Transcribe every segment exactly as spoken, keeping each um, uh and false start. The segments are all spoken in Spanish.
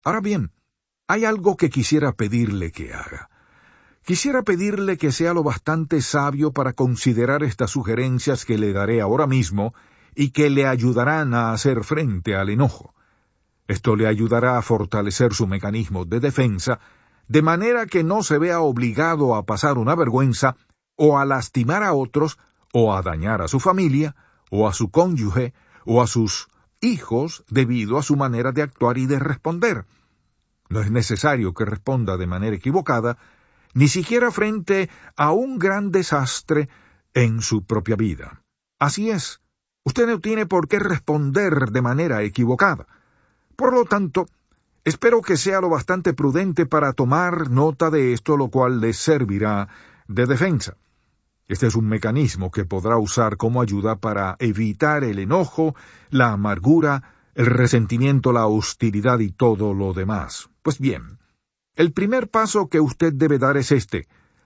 Ahora bien, hay algo que quisiera pedirle que haga. Quisiera pedirle que sea lo bastante sabio para considerar estas sugerencias que le daré ahora mismo y que le ayudarán a hacer frente al enojo. Esto le ayudará a fortalecer su mecanismo de defensa, de manera que no se vea obligado a pasar una vergüenza, o a lastimar a otros, o a dañar a su familia, o a su cónyuge, o a sus hijos debido a su manera de actuar y de responder. No es necesario que responda de manera equivocada, ni siquiera frente a un gran desastre en su propia vida. Así es, usted no tiene por qué responder de manera equivocada. Por lo tanto, espero que sea lo bastante prudente para tomar nota de esto, lo cual le servirá de defensa. Este es un mecanismo que podrá usar como ayuda para evitar el enojo, la amargura, el resentimiento, la hostilidad y todo lo demás. Pues bien, el primer paso que usted debe dar es este: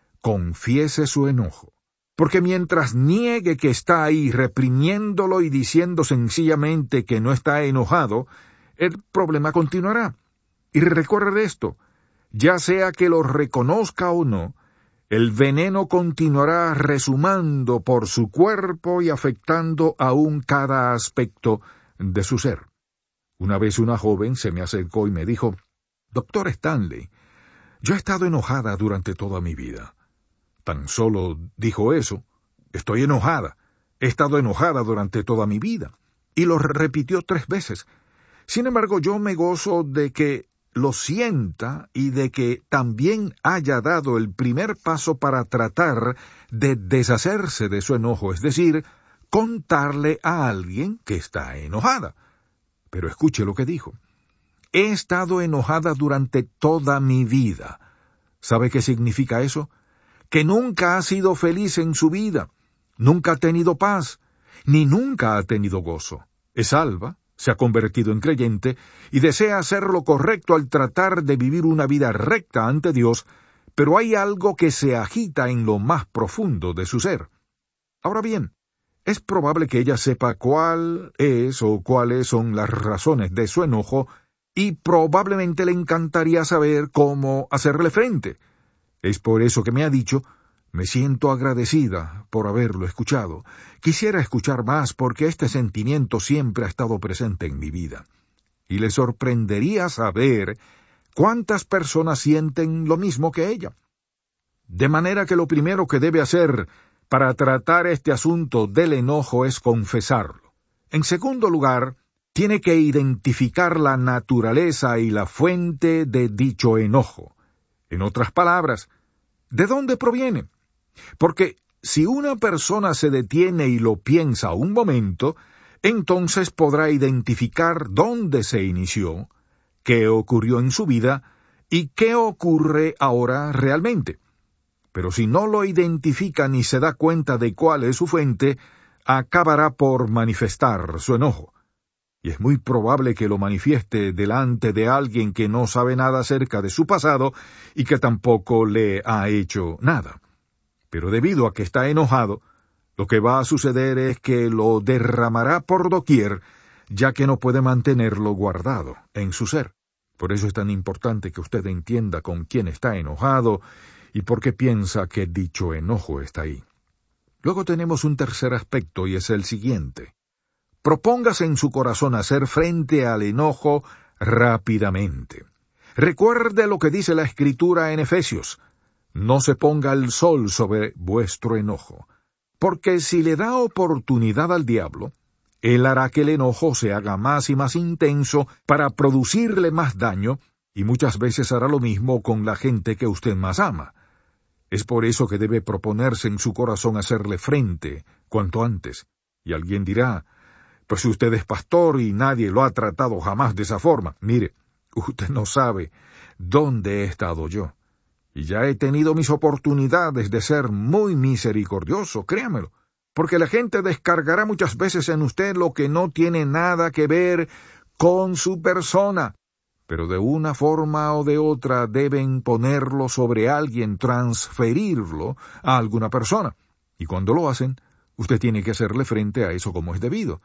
confiese su enojo. Porque mientras niegue que está ahí reprimiéndolo y diciendo sencillamente que no está enojado, el problema continuará. Y recuerde esto, ya sea que lo reconozca o no, el veneno continuará resumando por su cuerpo y afectando aún cada aspecto de su ser. Una vez una joven se me acercó y me dijo: «Doctor Stanley, yo he estado enojada durante toda mi vida». Tan solo dijo eso: «Estoy enojada, he estado enojada durante toda mi vida». Y lo repitió tres veces. Sin embargo, yo me gozo de que lo sienta y de que también haya dado el primer paso para tratar de deshacerse de su enojo, es decir, contarle a alguien que está enojada. Pero escuche lo que dijo: «He estado enojada durante toda mi vida». ¿Sabe qué significa eso? Que nunca ha sido feliz en su vida, nunca ha tenido paz, ni nunca ha tenido gozo. Es salva, se ha convertido en creyente y desea hacer lo correcto al tratar de vivir una vida recta ante Dios, pero hay algo que se agita en lo más profundo de su ser. Ahora bien, es probable que ella sepa cuál es o cuáles son las razones de su enojo y probablemente le encantaría saber cómo hacerle frente. Es por eso que me ha dicho: «Me siento agradecida por haberlo escuchado. Quisiera escuchar más porque este sentimiento siempre ha estado presente en mi vida». Y le sorprendería saber cuántas personas sienten lo mismo que ella. De manera que lo primero que debe hacer para tratar este asunto del enojo es confesarlo. En segundo lugar, tiene que identificar la naturaleza y la fuente de dicho enojo. En otras palabras, ¿de dónde proviene? Porque si una persona se detiene y lo piensa un momento, entonces podrá identificar dónde se inició, qué ocurrió en su vida y qué ocurre ahora realmente. Pero si no lo identifica ni se da cuenta de cuál es su fuente, acabará por manifestar su enojo. Y es muy probable que lo manifieste delante de alguien que no sabe nada acerca de su pasado y que tampoco le ha hecho nada. Pero debido a que está enojado, lo que va a suceder es que lo derramará por doquier, ya que no puede mantenerlo guardado en su ser. Por eso es tan importante que usted entienda con quién está enojado y por qué piensa que dicho enojo está ahí. Luego tenemos un tercer aspecto y es el siguiente: propóngase en su corazón hacer frente al enojo rápidamente. Recuerde lo que dice la Escritura en Efesios: «No se ponga el sol sobre vuestro enojo», porque si le da oportunidad al diablo, él hará que el enojo se haga más y más intenso para producirle más daño, y muchas veces hará lo mismo con la gente que usted más ama. Es por eso que debe proponerse en su corazón hacerle frente cuanto antes. Y alguien dirá: «Pues usted es pastor y nadie lo ha tratado jamás de esa forma». Mire, usted no sabe dónde he estado yo. Y ya he tenido mis oportunidades de ser muy misericordioso, créamelo, porque la gente descargará muchas veces en usted lo que no tiene nada que ver con su persona, pero de una forma o de otra deben ponerlo sobre alguien, transferirlo a alguna persona, y cuando lo hacen, usted tiene que hacerle frente a eso como es debido.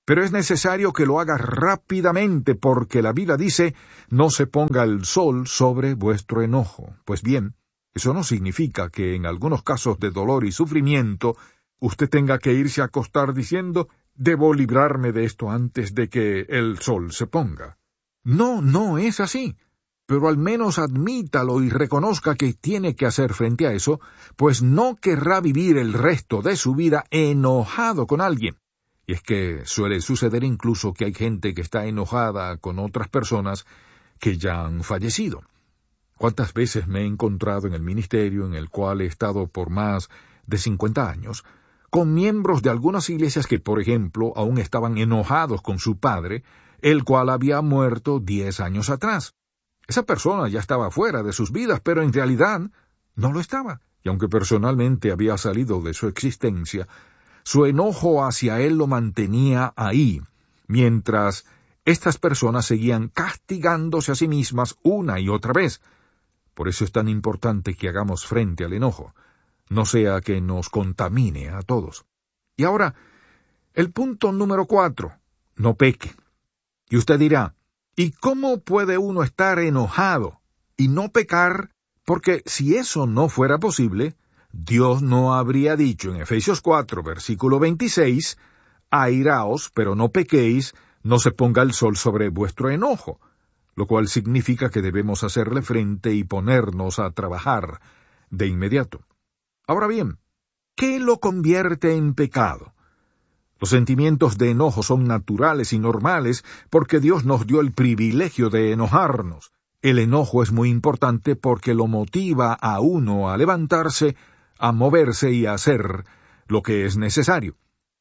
Pero es necesario que lo haga rápidamente, porque la Biblia dice, no se ponga el sol sobre vuestro enojo. Pues bien, eso no significa que en algunos casos de dolor y sufrimiento, usted tenga que irse a acostar diciendo, debo librarme de esto antes de que el sol se ponga. No, no es así. Pero al menos admítalo y reconozca que tiene que hacer frente a eso, pues no querrá vivir el resto de su vida enojado con alguien. Y es que suele suceder incluso que hay gente que está enojada con otras personas que ya han fallecido. ¿Cuántas veces me he encontrado en el ministerio en el cual he estado por más de cincuenta años, con miembros de algunas iglesias que, por ejemplo, aún estaban enojados con su padre, el cual había muerto diez años atrás? Esa persona ya estaba fuera de sus vidas, pero en realidad no lo estaba. Y aunque personalmente había salido de su existencia, su enojo hacia él lo mantenía ahí, mientras estas personas seguían castigándose a sí mismas una y otra vez. Por eso es tan importante que hagamos frente al enojo, no sea que nos contamine a todos. Y ahora, el punto número cuatro, no peque. Y usted dirá, ¿y cómo puede uno estar enojado y no pecar? Porque si eso no fuera posible, Dios no habría dicho en Efesios cuatro, versículo veintiséis, airaos, pero no pequéis, no se ponga el sol sobre vuestro enojo, lo cual significa que debemos hacerle frente y ponernos a trabajar de inmediato. Ahora bien, ¿qué lo convierte en pecado? Los sentimientos de enojo son naturales y normales porque Dios nos dio el privilegio de enojarnos. El enojo es muy importante porque lo motiva a uno a levantarse, a moverse y a hacer lo que es necesario.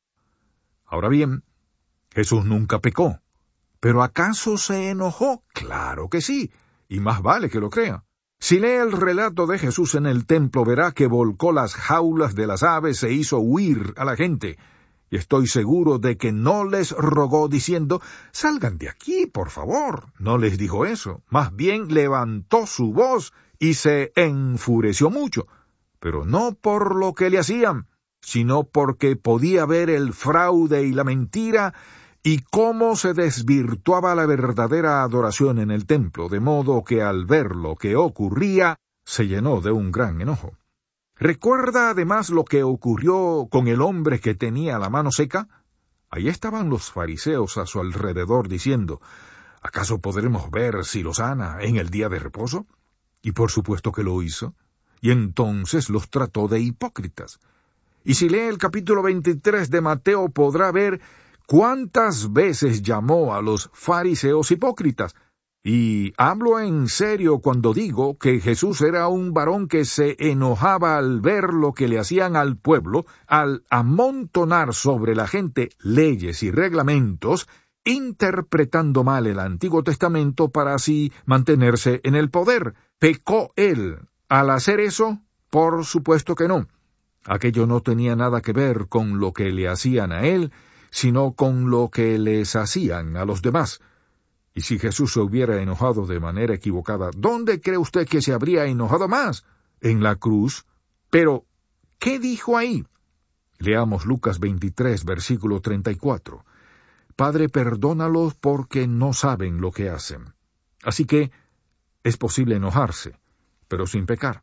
Ahora bien, Jesús nunca pecó. ¿Pero acaso se enojó? Claro que sí, y más vale que lo crea. Si lee el relato de Jesús en el templo, verá que volcó las jaulas de las aves e hizo huir a la gente. Y estoy seguro de que no les rogó diciendo, salgan de aquí, por favor. No les dijo eso. Más bien levantó su voz y se enfureció mucho. Pero no por lo que le hacían, sino porque podía ver el fraude y la mentira y cómo se desvirtuaba la verdadera adoración en el templo, de modo que al ver lo que ocurría, se llenó de un gran enojo. ¿Recuerda además lo que ocurrió con el hombre que tenía la mano seca? Ahí estaban los fariseos a su alrededor diciendo, ¿acaso podremos ver si lo sana en el día de reposo? Y por supuesto que lo hizo, y entonces los trató de hipócritas. Y si lee el capítulo veintitrés de Mateo podrá ver cuántas veces llamó a los fariseos hipócritas. Y hablo en serio cuando digo que Jesús era un varón que se enojaba al ver lo que le hacían al pueblo, al amontonar sobre la gente leyes y reglamentos, interpretando mal el Antiguo Testamento para así mantenerse en el poder. ¿Pecó él al hacer eso? Por supuesto que no. Aquello no tenía nada que ver con lo que le hacían a él, sino con lo que les hacían a los demás. Y si Jesús se hubiera enojado de manera equivocada, ¿dónde cree usted que se habría enojado más? En la cruz. Pero, ¿qué dijo ahí? Leamos Lucas veintitrés, versículo treinta y cuatro. Padre, perdónalos porque no saben lo que hacen. Así que es posible enojarse, pero sin pecar.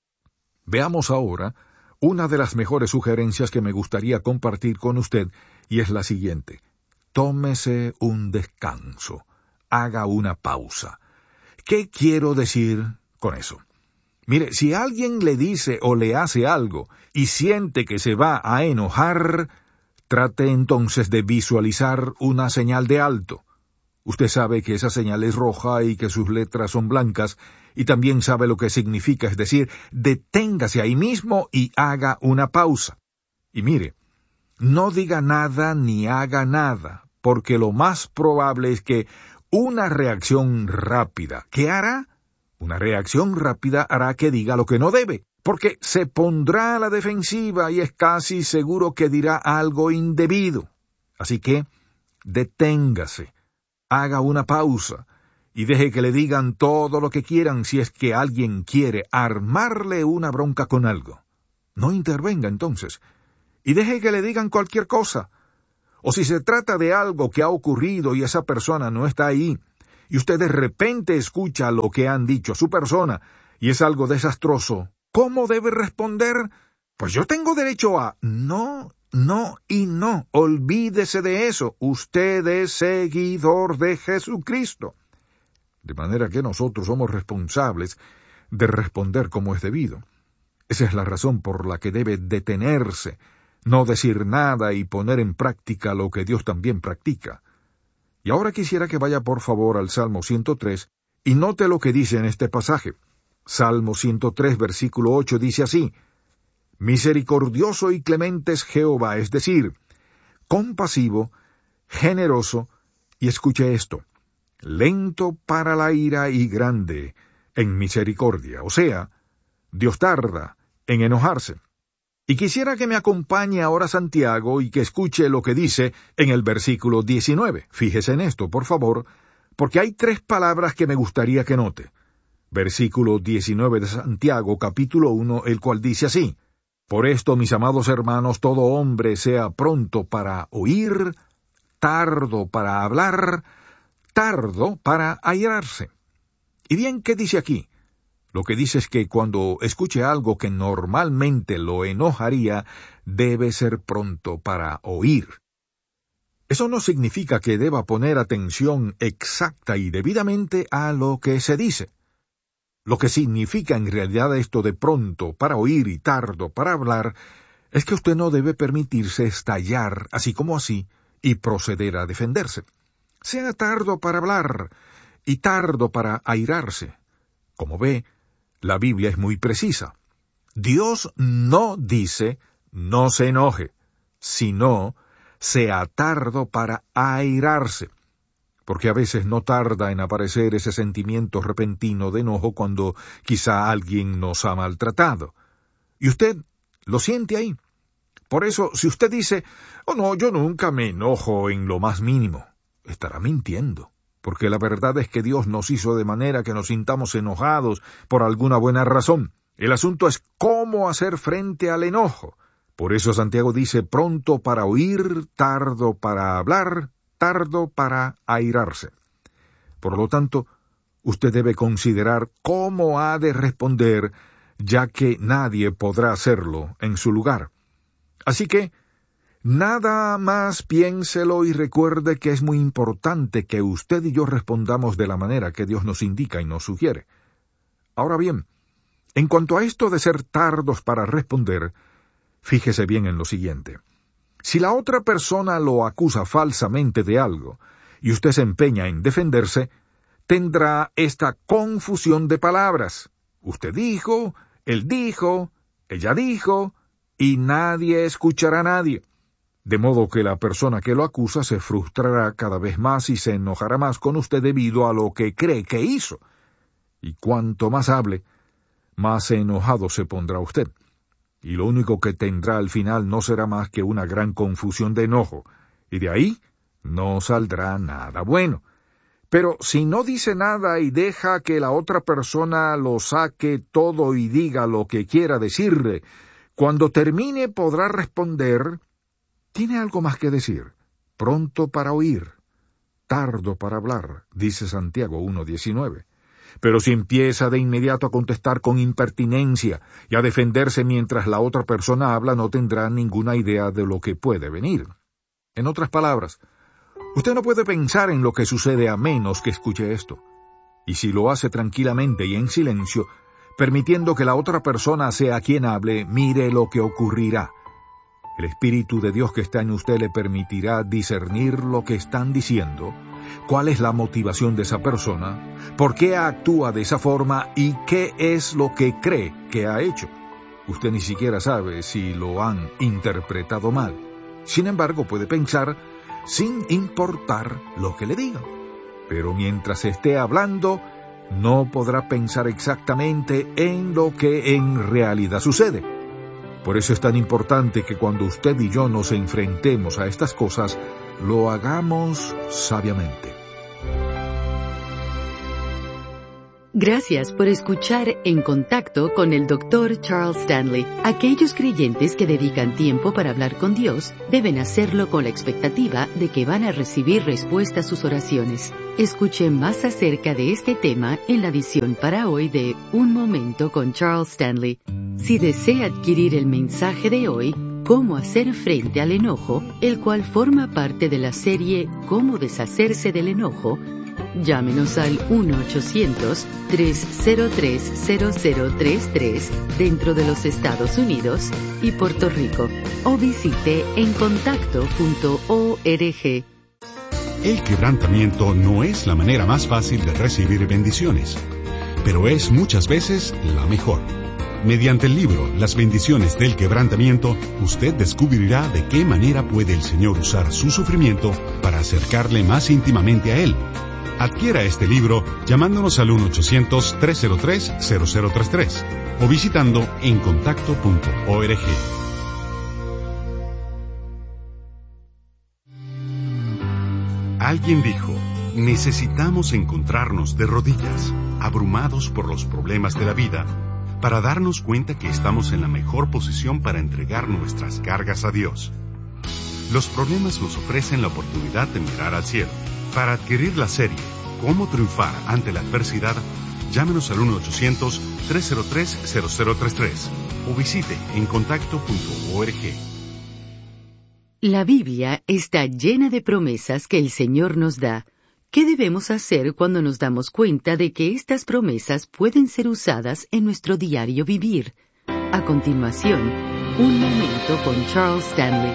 Veamos ahora una de las mejores sugerencias que me gustaría compartir con usted, y es la siguiente. Tómese un descanso. Haga una pausa. ¿Qué quiero decir con eso? Mire, si alguien le dice o le hace algo y siente que se va a enojar, trate entonces de visualizar una señal de alto. Usted sabe que esa señal es roja y que sus letras son blancas, y también sabe lo que significa, es decir, deténgase ahí mismo y haga una pausa. Y mire, no diga nada ni haga nada, porque lo más probable es que una reacción rápida, ¿qué hará? Una reacción rápida hará que diga lo que no debe, porque se pondrá a la defensiva y es casi seguro que dirá algo indebido. Así que, deténgase, haga una pausa y deje que le digan todo lo que quieran si es que alguien quiere armarle una bronca con algo. No intervenga entonces, y deje que le digan cualquier cosa. o si se trata de algo que ha ocurrido y esa persona no está ahí, y usted de repente escucha lo que han dicho a su persona, y es algo desastroso, ¿cómo debe responder? Pues yo tengo derecho a... No, no y no. Olvídese de eso. Usted es seguidor de Jesucristo. De manera que nosotros somos responsables de responder como es debido. Esa es la razón por la que debe detenerse, no decir nada y poner en práctica lo que Dios también practica. Y ahora quisiera que vaya por favor al Salmo ciento tres y note lo que dice en este pasaje. Salmo ciento tres, versículo ocho dice así: Misericordioso y clemente es Jehová, es decir, compasivo, generoso, y escuche esto, lento para la ira y grande en misericordia. O sea, Dios tarda en enojarse. Y quisiera que me acompañe ahora Santiago y que escuche lo que dice en el versículo diecinueve. Fíjese en esto, por favor, porque hay tres palabras que me gustaría que note. Versículo diecinueve de Santiago, capítulo uno, el cual dice así: Por esto, mis amados hermanos, todo hombre sea pronto para oír, tardo para hablar, tardo para airarse. Y bien, ¿qué dice aquí? Lo que dice es que cuando escuche algo que normalmente lo enojaría, debe ser pronto para oír. Eso no significa que deba poner atención exacta y debidamente a lo que se dice. Lo que significa en realidad esto de pronto para oír y tardo para hablar, es que usted no debe permitirse estallar así como así y proceder a defenderse. Sea tardo para hablar y tardo para airarse. Como ve, la Biblia es muy precisa. Dios no dice no se enoje, sino sea tardo para airarse. Porque a veces no tarda en aparecer ese sentimiento repentino de enojo cuando quizá alguien nos ha maltratado. Y usted lo siente ahí. Por eso, si usted dice, oh no, yo nunca me enojo en lo más mínimo, estará mintiendo. Porque la verdad es que Dios nos hizo de manera que nos sintamos enojados por alguna buena razón. El asunto es cómo hacer frente al enojo. Por eso Santiago dice pronto para oír, tardo para hablar, tardo para airarse. Por lo tanto, usted debe considerar cómo ha de responder, ya que nadie podrá hacerlo en su lugar. Así que, nada más piénselo y recuerde que es muy importante que usted y yo respondamos de la manera que Dios nos indica y nos sugiere. Ahora bien, en cuanto a esto de ser tardos para responder, fíjese bien en lo siguiente. Si la otra persona lo acusa falsamente de algo, y usted se empeña en defenderse, tendrá esta confusión de palabras. Usted dijo, él dijo, ella dijo, y nadie escuchará a nadie. De modo que la persona que lo acusa se frustrará cada vez más y se enojará más con usted debido a lo que cree que hizo. Y cuanto más hable, más enojado se pondrá usted. Y lo único que tendrá al final no será más que una gran confusión de enojo, y de ahí no saldrá nada bueno. Pero si no dice nada y deja que la otra persona lo saque todo y diga lo que quiera decirle, cuando termine podrá responder: ¿tiene algo más que decir? Pronto para oír, tardo para hablar, dice Santiago uno diecinueve. Pero si empieza de inmediato a contestar con impertinencia y a defenderse mientras la otra persona habla, no tendrá ninguna idea de lo que puede venir. En otras palabras, usted no puede pensar en lo que sucede a menos que escuche esto. Y si lo hace tranquilamente y en silencio, permitiendo que la otra persona sea quien hable, mire lo que ocurrirá. El Espíritu de Dios que está en usted le permitirá discernir lo que están diciendo, cuál es la motivación de esa persona, por qué actúa de esa forma y qué es lo que cree que ha hecho. Usted ni siquiera sabe si lo han interpretado mal. Sin embargo, puede pensar sin importar lo que le digan. Pero mientras esté hablando, no podrá pensar exactamente en lo que en realidad sucede. Por eso es tan importante que cuando usted y yo nos enfrentemos a estas cosas, lo hagamos sabiamente. Gracias por escuchar En Contacto con el doctor Charles Stanley. Aquellos creyentes que dedican tiempo para hablar con Dios deben hacerlo con la expectativa de que van a recibir respuesta a sus oraciones. Escuche más acerca de este tema en la edición para hoy de Un Momento con Charles Stanley. Si desea adquirir el mensaje de hoy, Cómo hacer frente al enojo, el cual forma parte de la serie Cómo deshacerse del enojo, llámenos al uno ochocientos, tres cero tres, cero cero tres tres dentro de los Estados Unidos y Puerto Rico o visite en contacto punto org. El quebrantamiento no es la manera más fácil de recibir bendiciones, pero es muchas veces la mejor. Mediante el libro Las bendiciones del quebrantamiento, usted descubrirá de qué manera puede el Señor usar su sufrimiento para acercarle más íntimamente a Él. Adquiera este libro llamándonos al uno ochocientos, tres cero tres, cero cero tres tres o visitando en contacto punto org. Alguien dijo, necesitamos encontrarnos de rodillas, abrumados por los problemas de la vida, para darnos cuenta que estamos en la mejor posición para entregar nuestras cargas a Dios. Los problemas nos ofrecen la oportunidad de mirar al cielo. Para adquirir la serie Cómo triunfar ante la adversidad, llámenos al uno ochocientos, tres cero tres, cero cero tres tres o visite en contacto punto org. La Biblia está llena de promesas que el Señor nos da. ¿Qué debemos hacer cuando nos damos cuenta de que estas promesas pueden ser usadas en nuestro diario vivir? A continuación, Un Momento con Charles Stanley.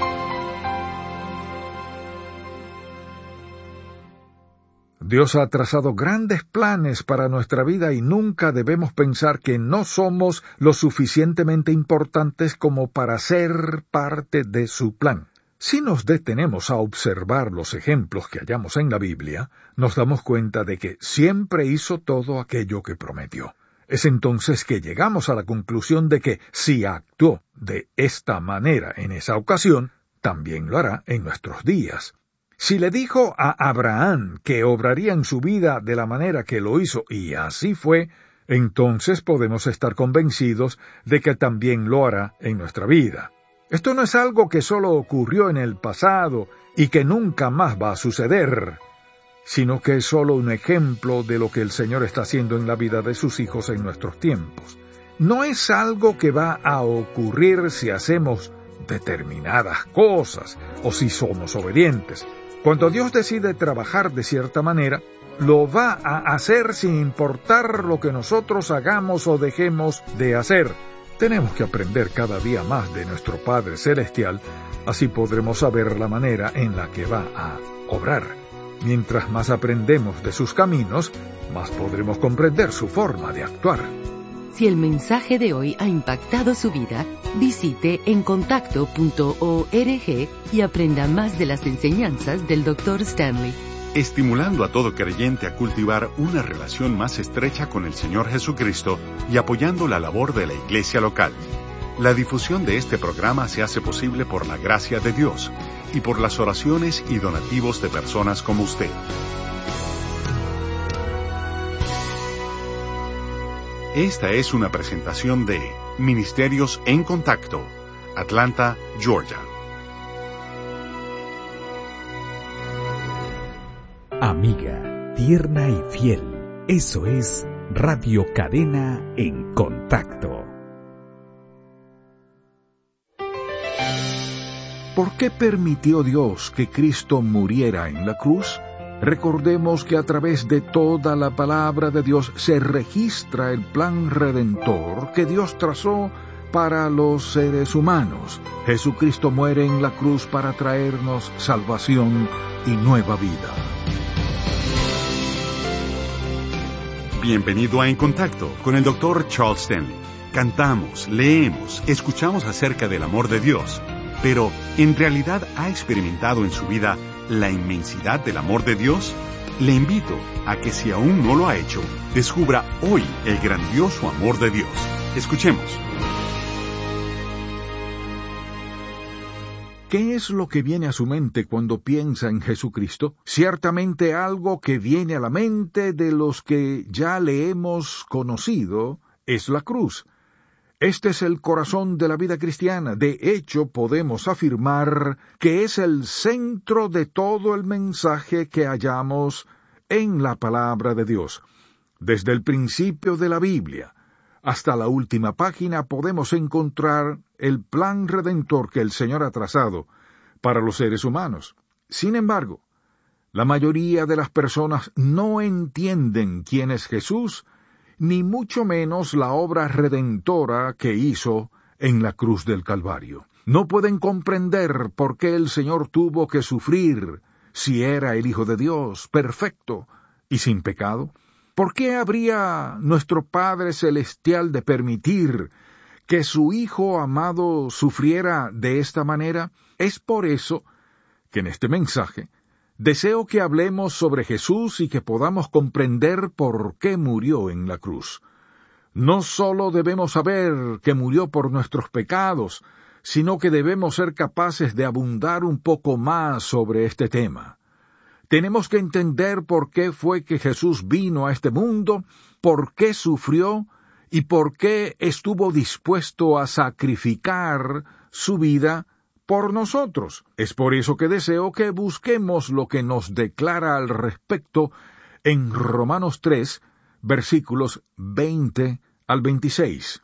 Dios ha trazado grandes planes para nuestra vida y nunca debemos pensar que no somos lo suficientemente importantes como para ser parte de su plan. Si nos detenemos a observar los ejemplos que hallamos en la Biblia, nos damos cuenta de que siempre hizo todo aquello que prometió. Es entonces que llegamos a la conclusión de que si actuó de esta manera en esa ocasión, también lo hará en nuestros días. Si le dijo a Abraham que obraría en su vida de la manera que lo hizo, y así fue, entonces podemos estar convencidos de que también lo hará en nuestra vida. Esto no es algo que solo ocurrió en el pasado y que nunca más va a suceder, sino que es solo un ejemplo de lo que el Señor está haciendo en la vida de sus hijos en nuestros tiempos. No es algo que va a ocurrir si hacemos determinadas cosas o si somos obedientes. Cuando Dios decide trabajar de cierta manera, lo va a hacer sin importar lo que nosotros hagamos o dejemos de hacer. Tenemos que aprender cada día más de nuestro Padre Celestial, así podremos saber la manera en la que va a obrar. Mientras más aprendemos de sus caminos, más podremos comprender su forma de actuar. Si el mensaje de hoy ha impactado su vida, visite en contacto punto org y aprenda más de las enseñanzas del doctor Stanley. Estimulando a todo creyente a cultivar una relación más estrecha con el Señor Jesucristo y apoyando la labor de la iglesia local. La difusión de este programa se hace posible por la gracia de Dios y por las oraciones y donativos de personas como usted. Esta es una presentación de Ministerios en Contacto, Atlanta, Georgia. Amiga, tierna y fiel, eso es Radio Cadena en Contacto. ¿Por qué permitió Dios que Cristo muriera en la cruz? Recordemos que a través de toda la palabra de Dios se registra el plan redentor que Dios trazó para los seres humanos. Jesucristo muere en la cruz para traernos salvación y nueva vida. Bienvenido a En Contacto con el doctor Charles Stanley. Cantamos, leemos, escuchamos acerca del amor de Dios, pero ¿en realidad ha experimentado en su vida la inmensidad del amor de Dios? Le invito a que, si aún no lo ha hecho, descubra hoy el grandioso amor de Dios. Escuchemos. ¿Qué es lo que viene a su mente cuando piensa en Jesucristo? Ciertamente algo que viene a la mente de los que ya le hemos conocido es la cruz. Este es el corazón de la vida cristiana. De hecho, podemos afirmar que es el centro de todo el mensaje que hallamos en la palabra de Dios. Desde el principio de la Biblia hasta la última página podemos encontrar el plan redentor que el Señor ha trazado para los seres humanos. Sin embargo, la mayoría de las personas no entienden quién es Jesús, ni mucho menos la obra redentora que hizo en la cruz del Calvario. No pueden comprender por qué el Señor tuvo que sufrir si era el Hijo de Dios, perfecto y sin pecado. ¿Por qué habría nuestro Padre Celestial de permitir que su Hijo amado sufriera de esta manera? Es por eso que en este mensaje deseo que hablemos sobre Jesús y que podamos comprender por qué murió en la cruz. No solo debemos saber que murió por nuestros pecados, sino que debemos ser capaces de abundar un poco más sobre este tema. Tenemos que entender por qué fue que Jesús vino a este mundo, por qué sufrió y por qué estuvo dispuesto a sacrificar su vida por nosotros. Es por eso que deseo que busquemos lo que nos declara al respecto en Romanos tres, versículos veinte al veintiséis.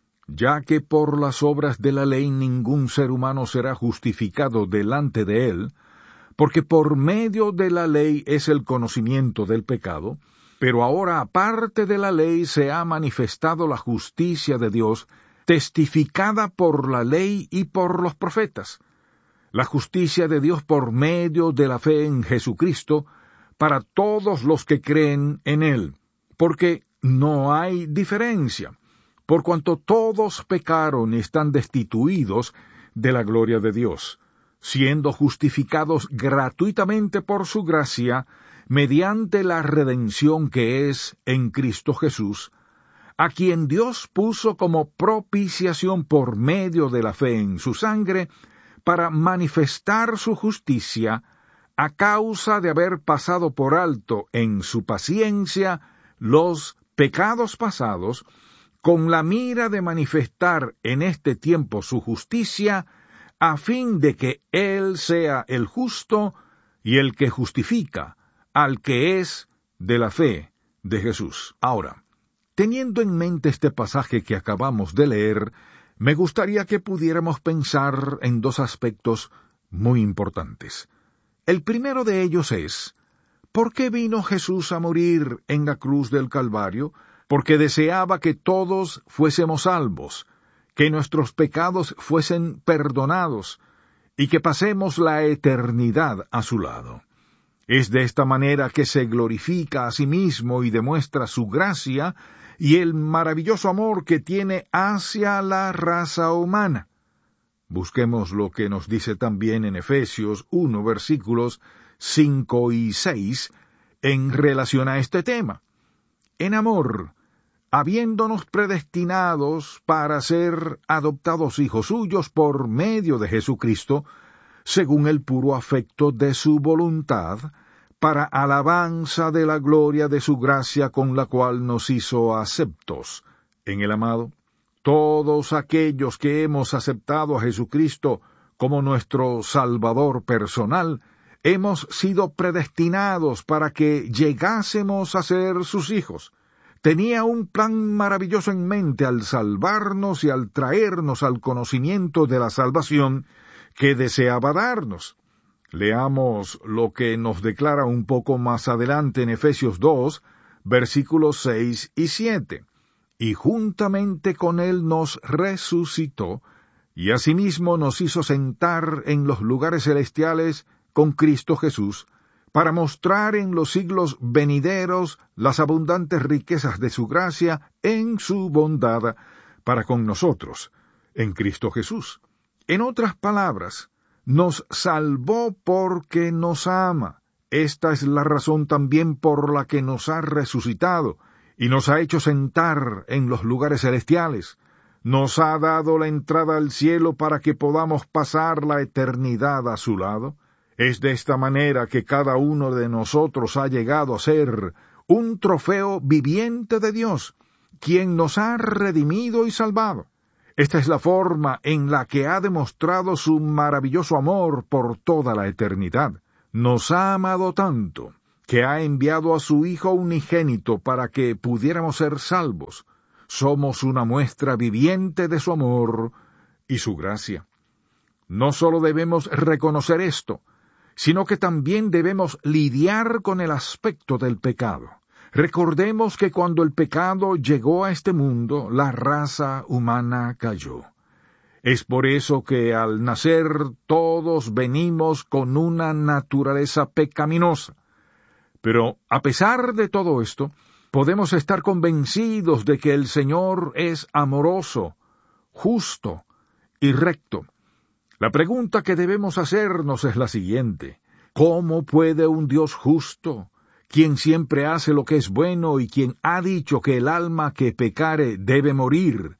Ya que por las obras de la ley ningún ser humano será justificado delante de él, porque por medio de la ley es el conocimiento del pecado, pero ahora aparte de la ley se ha manifestado la justicia de Dios, testificada por la ley y por los profetas. La justicia de Dios por medio de la fe en Jesucristo, para todos los que creen en Él, porque no hay diferencia, por cuanto todos pecaron y están destituidos de la gloria de Dios, siendo justificados gratuitamente por su gracia, mediante la redención que es en Cristo Jesús, a quien Dios puso como propiciación por medio de la fe en su sangre, para manifestar su justicia, a causa de haber pasado por alto en su paciencia los pecados pasados, con la mira de manifestar en este tiempo su justicia, a fin de que Él sea el justo y el que justifica al que es de la fe de Jesús. Ahora, teniendo en mente este pasaje que acabamos de leer, me gustaría que pudiéramos pensar en dos aspectos muy importantes. El primero de ellos es, ¿por qué vino Jesús a morir en la cruz del Calvario? Porque deseaba que todos fuésemos salvos, que nuestros pecados fuesen perdonados y que pasemos la eternidad a su lado. Es de esta manera que se glorifica a sí mismo y demuestra su gracia y el maravilloso amor que tiene hacia la raza humana. Busquemos lo que nos dice también en Efesios uno, versículos cinco y seis, en relación a este tema. En amor, habiéndonos predestinados para ser adoptados hijos suyos por medio de Jesucristo, según el puro afecto de su voluntad, para alabanza de la gloria de su gracia con la cual nos hizo aceptos en el amado. Todos aquellos que hemos aceptado a Jesucristo como nuestro Salvador personal, hemos sido predestinados para que llegásemos a ser sus hijos. Tenía un plan maravilloso en mente al salvarnos y al traernos al conocimiento de la salvación que deseaba darnos. Leamos lo que nos declara un poco más adelante en Efesios dos, versículos seis y siete. Y juntamente con él nos resucitó, y asimismo nos hizo sentar en los lugares celestiales con Cristo Jesús, para mostrar en los siglos venideros las abundantes riquezas de su gracia en su bondad para con nosotros, en Cristo Jesús. En otras palabras, nos salvó porque nos ama. Esta es la razón también por la que nos ha resucitado y nos ha hecho sentar en los lugares celestiales. nos ha dado la entrada al cielo para que podamos pasar la eternidad a su lado. Es de esta manera que cada uno de nosotros ha llegado a ser un trofeo viviente de Dios, quien nos ha redimido y salvado. Esta es la forma en la que ha demostrado su maravilloso amor por toda la eternidad. Nos ha amado tanto que ha enviado a su Hijo unigénito para que pudiéramos ser salvos. Somos una muestra viviente de su amor y su gracia. No solo debemos reconocer esto, sino que también debemos lidiar con el aspecto del pecado. Recordemos que cuando el pecado llegó a este mundo, la raza humana cayó. Es por eso que al nacer todos venimos con una naturaleza pecaminosa. Pero a pesar de todo esto, podemos estar convencidos de que el Señor es amoroso, justo y recto. La pregunta que debemos hacernos es la siguiente: ¿cómo puede un Dios justo, quien siempre hace lo que es bueno y quien ha dicho que el alma que pecare debe morir,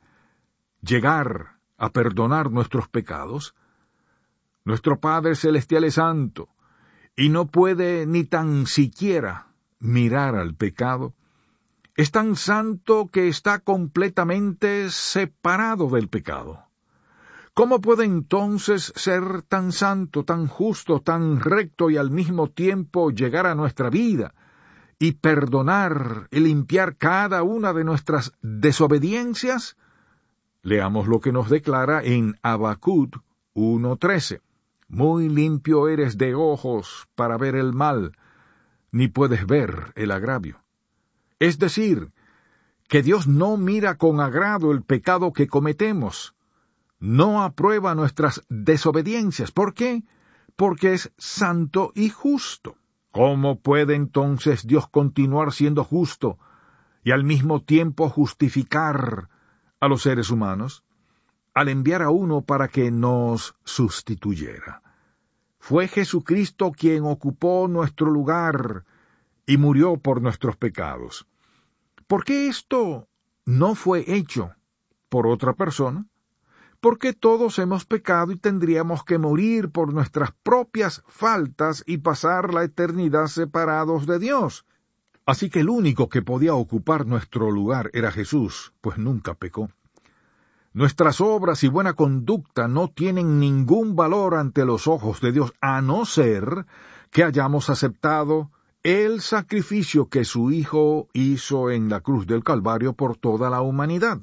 llegar a perdonar nuestros pecados? Nuestro Padre Celestial es santo, y no puede ni tan siquiera mirar al pecado. Es tan santo que está completamente separado del pecado. ¿Cómo puede entonces ser tan santo, tan justo, tan recto y al mismo tiempo llegar a nuestra vida y perdonar y limpiar cada una de nuestras desobediencias? Leamos lo que nos declara en Habacuc uno trece. Muy limpio eres de ojos para ver el mal, ni puedes ver el agravio. Es decir, que Dios no mira con agrado el pecado que cometemos, no aprueba nuestras desobediencias. ¿Por qué? Porque es santo y justo. ¿Cómo puede entonces Dios continuar siendo justo y al mismo tiempo justificar a los seres humanos? Al enviar a uno para que nos sustituyera. Fue Jesucristo quien ocupó nuestro lugar y murió por nuestros pecados. ¿Por qué esto no fue hecho por otra persona? Porque todos hemos pecado y tendríamos que morir por nuestras propias faltas y pasar la eternidad separados de Dios. Así que el único que podía ocupar nuestro lugar era Jesús, pues nunca pecó. Nuestras obras y buena conducta no tienen ningún valor ante los ojos de Dios, a no ser que hayamos aceptado el sacrificio que su Hijo hizo en la cruz del Calvario por toda la humanidad.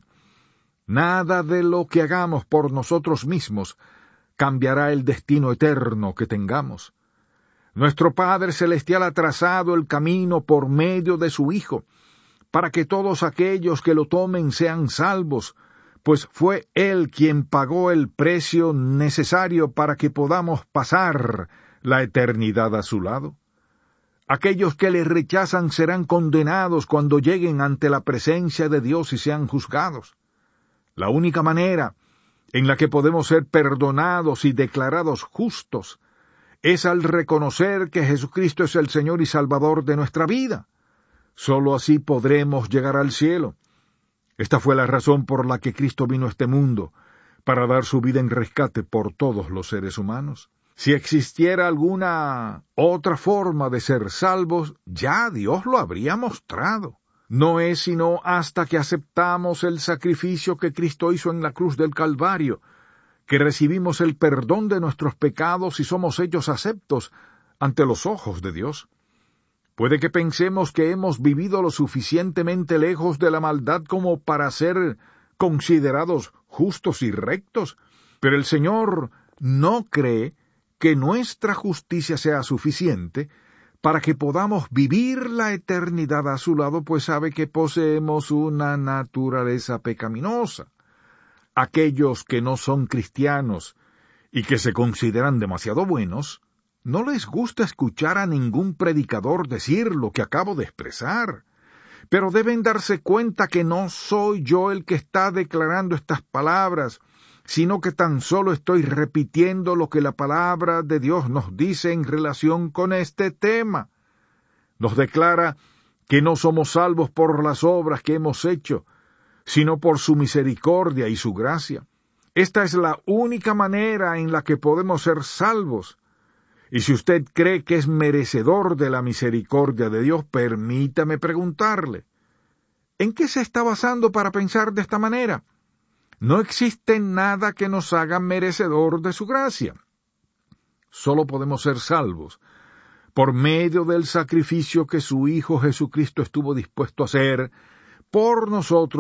Nada de lo que hagamos por nosotros mismos cambiará el destino eterno que tengamos. Nuestro Padre Celestial ha trazado el camino por medio de su Hijo, para que todos aquellos que lo tomen sean salvos, pues fue Él quien pagó el precio necesario para que podamos pasar la eternidad a su lado. Aquellos que le rechazan serán condenados cuando lleguen ante la presencia de Dios y sean juzgados. La única manera en la que podemos ser perdonados y declarados justos es al reconocer que Jesucristo es el Señor y Salvador de nuestra vida. Solo así podremos llegar al cielo. Esta fue la razón por la que Cristo vino a este mundo, para dar su vida en rescate por todos los seres humanos. Si existiera alguna otra forma de ser salvos, ya Dios lo habría mostrado. No es sino hasta que aceptamos el sacrificio que Cristo hizo en la cruz del Calvario, que recibimos el perdón de nuestros pecados y somos hechos aceptos ante los ojos de Dios. Puede que pensemos que hemos vivido lo suficientemente lejos de la maldad como para ser considerados justos y rectos, pero el Señor no cree que nuestra justicia sea suficiente para que podamos vivir la eternidad a su lado, pues sabe que poseemos una naturaleza pecaminosa. Aquellos que no son cristianos y que se consideran demasiado buenos, no les gusta escuchar a ningún predicador decir lo que acabo de expresar, pero deben darse cuenta que no soy yo el que está declarando estas palabras, sino que tan solo estoy repitiendo lo que la palabra de Dios nos dice en relación con este tema. Nos declara que no somos salvos por las obras que hemos hecho, sino por su misericordia y su gracia. Esta es la única manera en la que podemos ser salvos. Y si usted cree que es merecedor de la misericordia de Dios, permítame preguntarle, ¿en qué se está basando para pensar de esta manera? No existe nada que nos haga merecedor de su gracia. Solo podemos ser salvos por medio del sacrificio que su Hijo Jesucristo estuvo dispuesto a hacer por nosotros